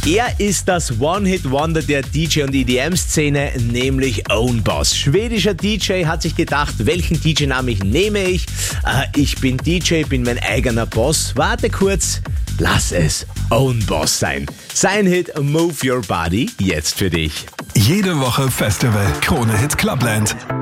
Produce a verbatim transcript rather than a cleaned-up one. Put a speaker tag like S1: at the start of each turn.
S1: Er ist das One-Hit-Wonder der D J- und E D M-Szene, nämlich Own Boss. Schwedischer D J hat sich gedacht, welchen D J-Namen nehme ich? Äh, ich bin D J, bin mein eigener Boss. Warte kurz, lass es Own Boss sein. Sein Hit Move Your Body, jetzt für dich.
S2: Jede Woche Festival Krone Hit Clubland.